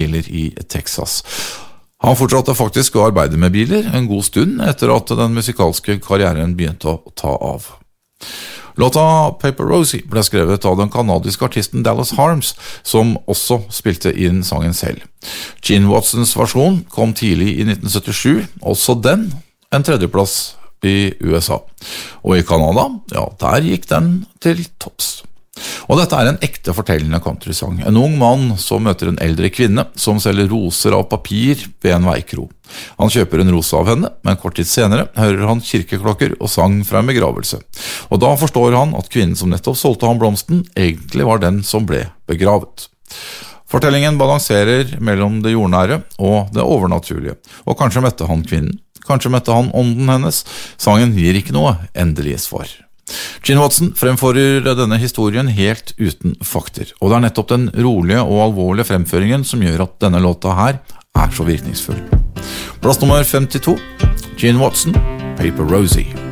biler i Texas. Han fortsatte faktisk å arbeide med biler en god stund etter at den musikalske karrieren begynte å ta av. Låta Paper Rosie ble skrevet av den kanadiske artisten Dallas Harms, som også spilte inn sangen selv. Gene Watsons versjon kom tidlig i 1977, også den en tredjeplass i USA. Og i Kanada, ja, der gikk den til topps. Og dette er en ekte fortellende countrysang. En ung mann som møter en eldre kvinne som selger roser av papir ved en veikro. Han kjøper en rose av henne, men kort tid senere hører han kirkeklokker og sang fra en begravelse. Og da forstår han at kvinnen som nettopp solgte ham blomsten egentlig var den som ble begravet. Fortellingen balanserer mellom det jordnære og det overnaturlige, og kanskje møtte han kvinnen, kanskje møtte han ånden hennes. Sangen gir ikke noe endelig svar. Gene Watson fremfører denne historien helt uten fakter, og det er nettopp den rolige og alvorlige fremføringen som gjør at denne låta her er så virkningsfull. Plass nummer 52, Gene Watson, Paper Rosie.